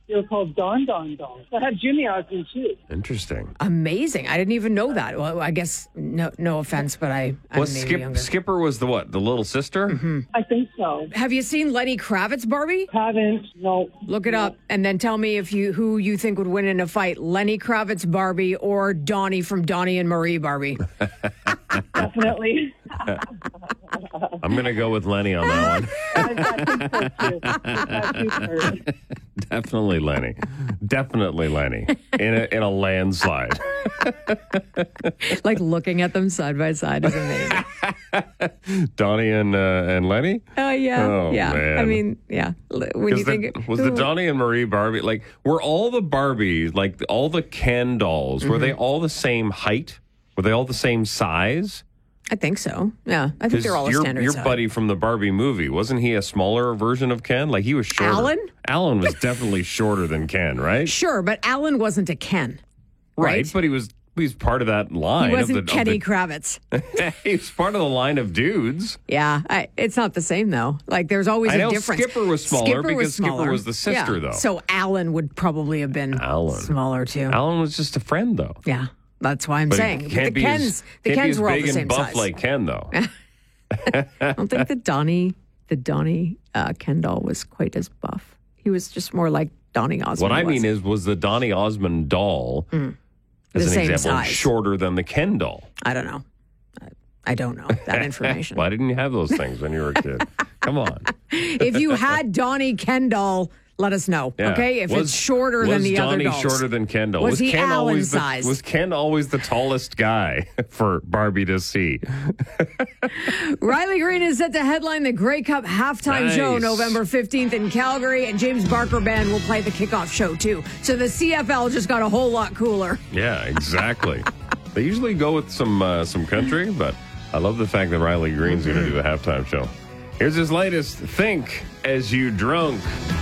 They were called Don Don dolls. I had Jimmy Osmond, too. Interesting. Amazing. I didn't even know that. Well, I guess, no offense, but I'm maybe younger. Skipper was the what? The little sister? Mm-hmm. I think so. Have you seen Lenny Kravitz, Barbie? Haven't. No. Look it up and then tell me who you think would win in a fight, Lenny Kravitz Barbie or Donnie from Donnie and Marie Barbie. Definitely. I'm going to go with Lenny on that one. I think so, too. Definitely Lenny. Definitely Lenny. In a landslide. Like looking at them side by side is amazing. Donnie and Lenny? Yeah. Oh, yeah. man. I mean, yeah. When you think was the Donnie and Marie Barbie, like, were all the Barbies, like all the Ken dolls, were they all the same height? Were they all the same size? I think so. Yeah. I think they're all a standard your size. buddy from the Barbie movie, wasn't he a smaller version of Ken? Like, he was shorter. Alan? Alan was definitely shorter than Ken, right? Sure, but Alan wasn't a Ken. Right, but he was part of that line. He wasn't Kenny Kravitz. He was part of the line of dudes. Yeah, it's not the same, though. Like, there's always a difference. Skipper was smaller because Skipper was the sister, though. So Alan would probably have been smaller, too. Alan was just a friend, though. Yeah, that's why I'm saying. The Kens were all big the same and buff size. like Ken, though. I don't think the Donnie Ken doll was quite as buff. He was just more like Donnie Osmond. What I mean was the Donnie Osmond doll, as The an same example, size. shorter than the Ken doll. I don't know. I don't know that information. Why didn't you have those things when you were a kid? Come on. If you had Donnie Ken doll, let us know. Yeah. Okay, if it's shorter than the other dolls. Was Donnie shorter than Ken doll? Was he Ken Alan always size? Was Ken always the tallest guy for Barbie to see? Riley Green is set to headline the Grey Cup halftime show November 15th in Calgary, and James Barker Band will play the kickoff show too. So the CFL just got a whole lot cooler. Yeah, exactly. They usually go with some country, but I love the fact that Riley Green's going to do the halftime show. Here's his latest, Think As You Drunk.